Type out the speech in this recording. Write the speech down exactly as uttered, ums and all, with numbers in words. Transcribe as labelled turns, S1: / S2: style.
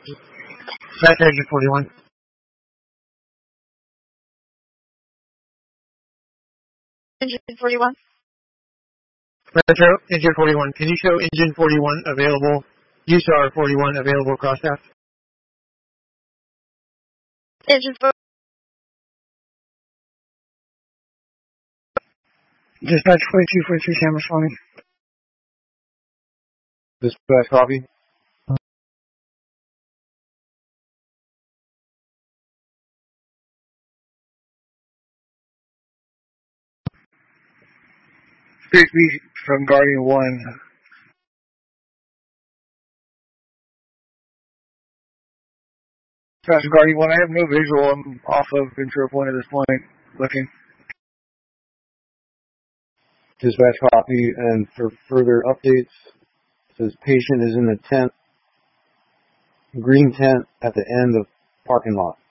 S1: That's engine forty-one.
S2: Engine forty-one.
S1: Metro, engine forty-one. Can you show engine forty-one available, U S A R forty-one available crossstaff?
S2: Engine forty-one.
S1: Dispatch forty-two forty-three, Sam responding.
S3: Dispatch copy.
S1: Spirit B from Guardian one. Dispatch Guardian one, I have no visual. I'm off of Ventura Point at this point, looking.
S3: Dispatch copy, and for further updates, it says patient is in the tent, green tent at the end of parking lot.